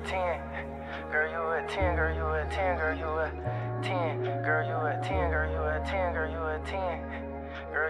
a 10. Girl, you a 10, girl, you a 10, girl, you a 10. Girl, you a 10, girl, you a 10, girl, you a 10.